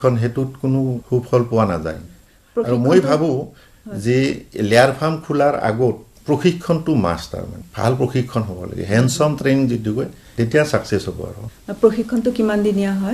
কাৰণ হেতুত কোনো সুফল পোৱা নাযায় আৰু মই ভাবো যে লেয়াৰ ফাৰ্ম খোলাৰ আগত প্ৰশিক্ষণটো মাষ্ট মানে ভাল প্ৰশিক্ষণ হ'ব লাগে হ্যান্ডস অন ট্ৰেইনিং যেটো কয় তেতিয়া সাকসেস হ'ব আৰু প্ৰশিক্ষণটো কিমান দিনীয়া হয়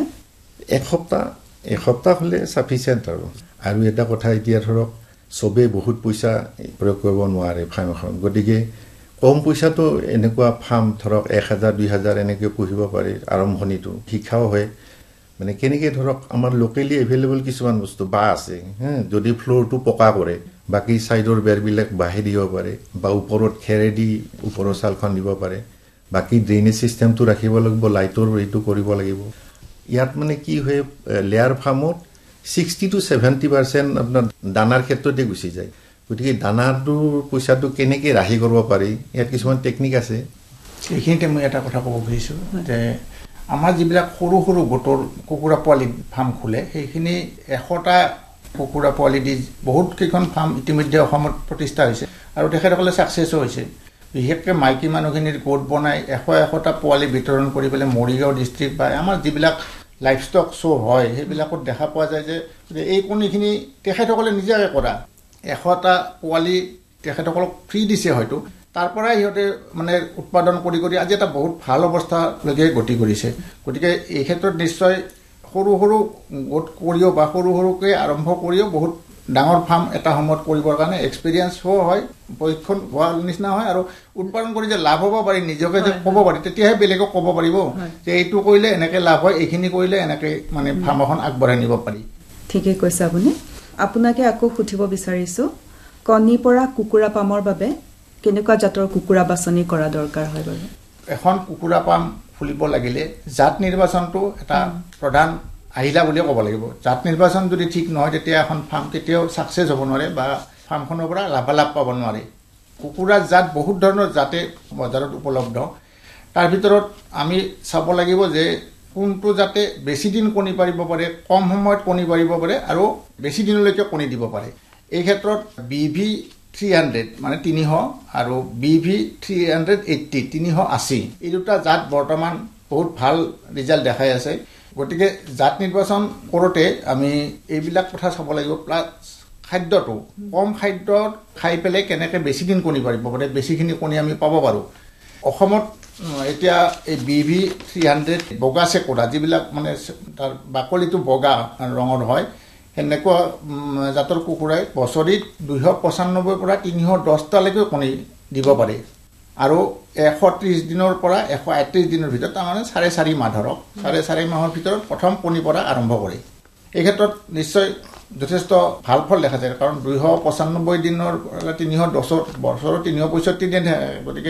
এসপ্তাহ হলে সাফিসিয়েন্ট আৰু এটা কথা এতিয়া ধৰক সবে বহুত পইচা প্ৰয়োগ কৰিব নোৱাৰে ফাৰ্ম এখন গতিকে কম পইচাটো এনেকুৱা ফাৰ্ম ধৰক 1000 2000 এনেকৈ পুহিব পাৰি আৰম্ভণিটো শিক্ষাও হয় মানে কেনেকৈ ধৰক আমাৰ লোকেলি এভেইলেবল কিছুমান বস্তু বা আছে যদি ফ্লোৰটো পকা কৰে বাকি সাইডৰ বেৰবিলাক বাহি দিব পাৰে বা ওপৰত খেৰেদি ওপৰৰ চালখন দিব পাৰে বাকি ড্ৰেইনেজ সিস্টেমটো ৰাখিব লাগিব লাইটৰ এইটো কৰিব লাগিব ইয়াত মানে কি হয় লেয়াৰ ফাৰ্মত 60 to 70% আপোনাৰ দানাৰ ক্ষেত্ৰতে গুচি যায় গতিকে দানাটো পইচাটো কেনেকৈ ৰাহি কৰিব পাৰি ইয়াত কিছুমান টেকনিক আছে এইখিনিতে মই এটা কথা ক'ব খুজিছো যে আমাৰ যিবিলাক সৰু সৰু গোটৰ কুকুৰা পোৱালি ফাৰ্ম খোলে সেইখিনি 100টা কুকুৰা পোৱালি দি বহুত কেইখন ফাৰ্ম ইতিমধ্যে অসমত প্ৰতিষ্ঠা হৈছে আৰু তেখেতসকলে সাকসেসও হৈছে বিশেষকৈ মাইকী মানুহখিনিৰ গোট বনাই 100টা পোৱালি বিতৰণ কৰি পেলাই মৰিগাঁও ডিস্ট্ৰিক্ট বা আমাৰ যিবিলাক লাইভষ্টক শো হয় সেইবিলাকত দেখা পোৱা যায় যে এই কণীখিনি তেখেতসকলে নিজে কৰা 100টা পোৱালি তেখেতসকলক ফ্ৰী দিছে হয়তো তাৰ পৰা ইহঁতে মানে উৎপাদন কৰি আজি এটা বহুত ভাল অৱস্থালৈকে গতি কৰিছে গতিকে এই ক্ষেত্ৰত নিশ্চয় সৰু সৰু গোট কৰিও বা সৰুকৈ আৰম্ভ কৰিও বহুত ডাঙৰ ফাৰ্ম এটা সময়ত কৰিবৰ কাৰণে এক্সপেৰিয়েন্স হয় পৰীক্ষণ হোৱাৰ নিচিনা হয় আৰু উৎপাদন কৰি যে লাভ হ'ব পাৰি নিজকে যে ক'ব পাৰি তেতিয়াহে বেলেগক ক'ব পাৰিব যে এইটো কৰিলে এনেকৈ লাভ হয় এইখিনি কৰিলে এনেকৈ মানে ফাৰ্ম এখন আগবঢ়াই নিব পাৰি ঠিকই কৈছে আপোনাকে আকৌ সুধিব বিচাৰিছো কণী পৰা কুকুৰা পামৰ বাবে কেনেকুৱা জাতৰ কুকুৰা বাছনি কৰা দৰকাৰ হয় বাৰু এখন কুকুৰা পাম খুলিব লাগিলে জাত নিৰ্বাচনটো এটা প্ৰধান আহিলা বুলি ক'ব লাগিব জাত নিৰ্বাচন যদি ঠিক নহয় তেতিয়া এখন ফাৰ্ম কেতিয়াও সাকসেস হ'ব নোৱাৰে বা ফাৰ্মখনৰ পৰা লাভালাভ পাব নোৱাৰে কুকুৰাৰ জাত বহুত ধৰণৰ জাতে বজাৰত উপলব্ধ তাৰ ভিতৰত আমি চাব লাগিব যে কোনটো জাতে বেছি দিন কণী পাৰিব পাৰে কম সময়ত কণী পাৰিব পাৰে আৰু বেছি দিনলৈকে কণী দিব পাৰে এই ক্ষেত্ৰত BV 300 মানে 300 আৰু BV 380 380 এই দুটা জাত বৰ্তমান বহুত ভাল ৰিজাল্ট দেখাই আছে গতিকে জাত নিৰ্বাচন কৰোতে আমি এইবিলাক কথা চাব লাগিব প্লাস খাদ্যটো কম খাদ্য খাই পেলে কেনেকৈ বেছি দিন কণী পাৰিব পাৰে বেছিখিনি কণী আমি পাব পাৰো অসমত এতিয়া এই BV 300 বগা চেকুৰা যিবিলাক মানে তাৰ বাকলিটো বগা ৰঙৰ হয় এনেকুৱা জাতৰ কুকুৰাই বছৰিত 295 পৰা 310টা লৈকে কণী দিব পাৰে আৰু 130 দিনৰ পৰা 138 দিনৰ ভিতৰত মানে 4.5 মাহ ধৰক 4.5 মাহৰ ভিতৰত প্ৰথম কণী পৰা আৰম্ভ কৰে এই ক্ষেত্ৰত নিশ্চয় যথেষ্ট ভাল ফল দেখা যায় কাৰণ 295 দিনৰ পৰা 310 বছৰত 365 দিন গতিকে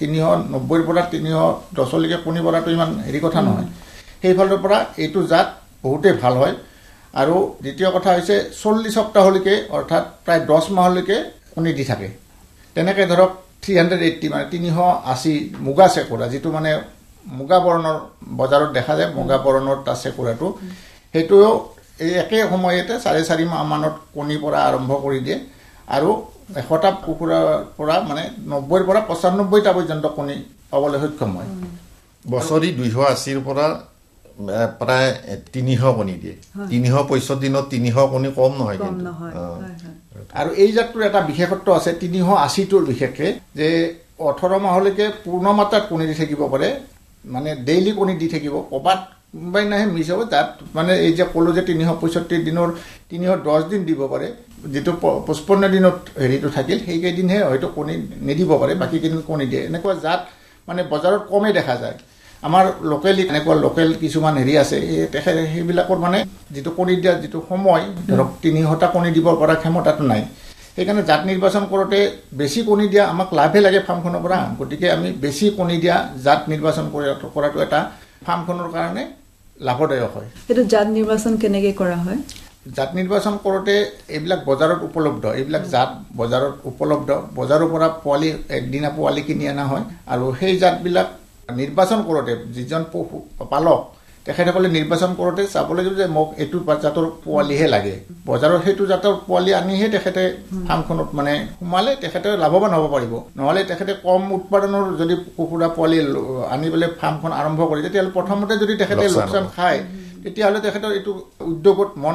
390 পৰা 310 লৈকে কণী পৰাটো ইমান হেৰি কথা নহয় সেই ফলৰ পৰা এইটো জাত বহুতে ভাল হয় আৰু দ্বিতীয় কথা হৈছে 40 সপ্তাহলৈকে অৰ্থাৎ প্ৰায় 10 মাহলৈকে কণী দি থাকে তেনেকৈ ধৰক 380 মানে 380 মুগা চেকুৰা যেটো মানে মুগা বৰণৰ বজাৰত দেখা যায় মুগা বৰণৰ তা চেকুৰাটো হেতু এই একে সময়তে 4.5 মাহ মানত কণী পৰা আৰম্ভ কৰি দিয়ে আৰু 100টা কুকুৰাৰ পৰা মানে 90 পৰা 95টা পৰ্যন্ত কণী পাবলৈ সক্ষম হয় বছৰি 280 পৰা প্ৰায় 300 কণী দিয়ে 365 দিনত 300 কণী কম নহয় কিন্তু আৰু এই জাতটোৰ এটা বিশেষত্ব আছে 380টোৰ বিশেষকে যে 18 মাহলৈকে পূৰ্ণ মাত্ৰাত কণী দি থাকিব পাৰে মানে ডেইলি কণী দি থাকিব কবাত বাইনাহে মিছ হ'ব তাত মানে এই যে কলো যে 365 দিনৰ 310 দিন দিব পাৰে যেটো 55 দিনত হেৰিটো থাকিল সেই কেইদিনহে হয়তো কণী নিদিব পাৰে বাকি কেইদিন কণী দিয়ে এনেকুৱা জাত মানে বজাৰত কমে দেখা যায় আমাৰ লোকেলি এনেকুৱা লোকেল কিছুমান হেৰি আছে সেইবিলাকৰ মানে যেটো কণী দিয়া যেটো সময় ধৰক 300টা কণী দিব পৰা ক্ষমতাটো নাই সেইকাৰণে জাত নিৰ্বাচন কৰোতে বেছি কণী দিয়া আমাক লাভে লাগে ফাৰ্মখনৰ পৰা গতিকে আমি বেছি কণী দিয়া জাত নিৰ্বাচন কৰাটো এটা ফাৰ্মখনৰ কাৰণে লাভদায়ক হয় এটো জাত নিৰ্বাচন কেনেকৈ কৰা হয় জাত নিৰ্বাচন কৰোতে এইবিলাক বজাৰত উপলব্ধ এইবিলাক জাত বজাৰত উপলব্ধ বজাৰৰ পৰা পোৱালি একদিনা পোৱালি কিনি আনা হয় আৰু সেই জাতবিলাক নিৰ্বাচন কৰোতে যিজন পালক তেখেতসকলে নিৰ্বাচন কৰোতে চাব লাগিব যে মোক এটো জাতৰ পোৱালিহে লাগে বজাৰৰ হেতু জাতৰ পোৱালি আনিহে তেখেতে ফাৰ্মখনত মানে সোমালে তেখেতে লাভৱান হ'ব পাৰিব নহলে তেখেতে কম উৎপাদনৰ যদি কুকুৰা পোৱালি আনিবলৈ ফাৰ্মখন আৰম্ভ কৰে তেতিয়া প্ৰথমতে যদি তেখেতে লোকচান খায় তেতিয়াহ'লে তেখেতৰ এইটো উদ্যোগত মন